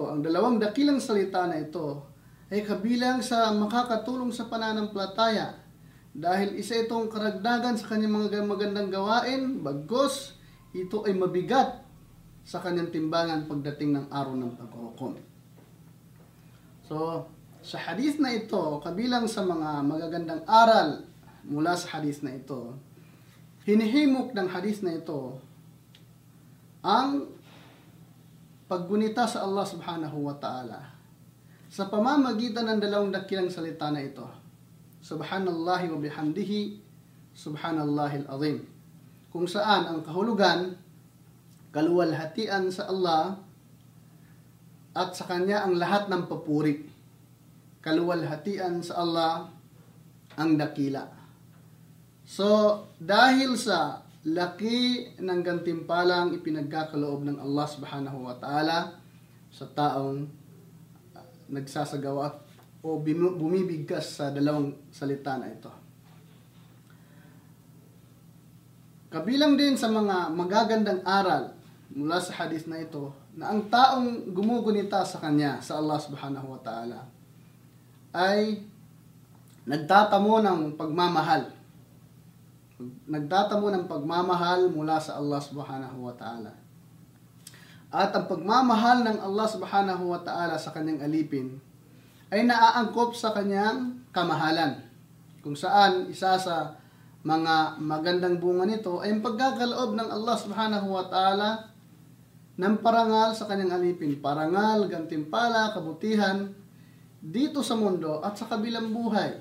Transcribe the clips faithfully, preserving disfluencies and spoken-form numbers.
ang dalawang dakilang salita na ito ay kabilang sa makakatulong sa pananampalataya dahil isa itong karagdagan sa kanyang mga magandang gawain, bagkus ito ay mabigat sa kanyang timbangan pagdating ng araw ng paghuhukom. So, sa hadith na ito, kabilang sa mga magagandang aral mula sa hadith na ito, hinihimok ng hadith na ito ang paggunita sa Allah subhanahu wa ta'ala sa pamamagitan ng dalawang dakilang salita na ito. Subhanallahi wa bihamdihi, subhanallahil azim. Kung saan ang kahulugan, kaluwalhatian sa Allah at sa Kanya ang lahat ng papuri. Kaluwalhatian sa Allah ang dakila. So, dahil sa laki ng gantimpalang ipinagkakaloob ng Allah subhanahu wa ta'ala sa taong nagsasagawa o bumibigkas sa dalawang salita na ito. Kabilang din sa mga magagandang aral mula sa hadith na ito na ang taong gumugunita sa kanya, sa Allah subhanahu wa ta'ala, ay nagtatamo ng pagmamahal. Nagtatamo ng pagmamahal mula sa Allah subhanahu wa ta'ala. At ang pagmamahal ng Allah subhanahu wa ta'ala sa kanyang alipin ay naaangkop sa kanyang kamahalan. Kung saan isa sa mga magandang bunga nito ay ang pagkakaloob ng Allah subhanahu wa ta'ala ng parangal sa kanyang alipin. Parangal, gantimpala, kabutihan dito sa mundo at sa kabilang buhay.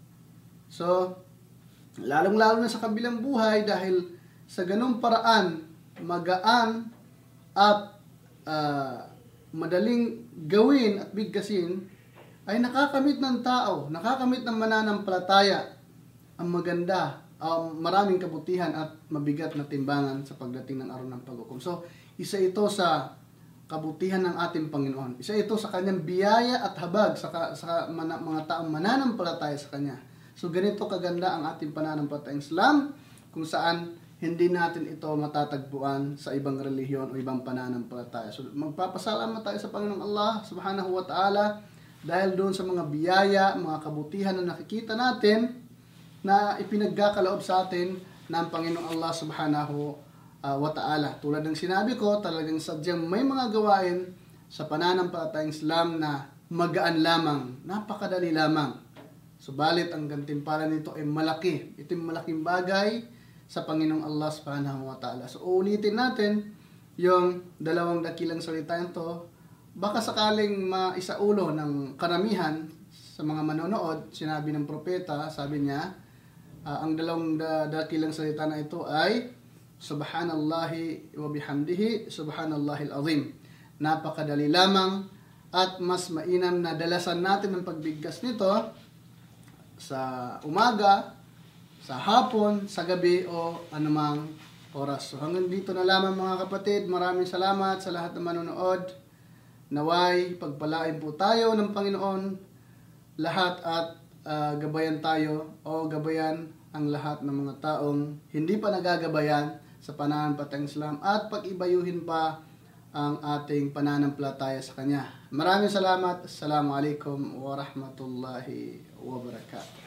So, lalong-lalo na sa kabilang buhay dahil sa ganung paraan, magaan at uh, madaling gawin at bigkasin ay nakakamit ng tao, nakakamit ng mananampalataya ang maganda, um, maraming kabutihan at mabigat na timbangan sa pagdating ng araw ng paghukom. So, isa ito sa kabutihan ng ating Panginoon. Isa ito sa kanyang biyaya at habag sa, sa mana, mga taong mananampalataya sa kanya. So, ganito kaganda ang ating pananampalatayang Islam kung saan hindi natin ito matatagpuan sa ibang relihiyon o ibang pananampalataya. So, magpapasalamat tayo sa Panginoong Allah subhanahu wa ta'ala dahil doon sa mga biyaya, mga kabutihan na nakikita natin na ipinagkakaloob sa atin ng Panginoong Allah subhanahu uh, wa ta'ala. Tulad ng sinabi ko, talagang sadyang may mga gawain sa pananampalatayang Islam na magaan lamang, napakadali lamang. Subalit ang gantimpala nito ay malaki. Ito yung malaking bagay sa Panginoong Allah subhanahu wa ta'ala. So uulitin natin yung dalawang dakilang salita ito. Baka sakaling maisaulo ng karamihan sa mga manonood, sinabi ng propeta, sabi niya, uh, ang dalawang da dakilang salita na ito ay Subhanallahi wa bihamdihi, subhanallahil azim. Napakadali lamang at mas mainam na dalasan natin ang pagbigkas nito sa umaga, sa hapon, sa gabi o anumang oras. So hanggang dito na lamang mga kapatid. Maraming salamat sa lahat ng manonood. Naway pagpalain po tayo ng Panginoon lahat at uh, gabayan tayo o gabayan ang lahat ng mga taong hindi pa nagagabayan sa pananampalatayang Islam at pag-ibayuhin pa ang ating pananampalataya sa Kanya. Maraming salamat. Assalamualaikum warahmatullahi wabarakatuh.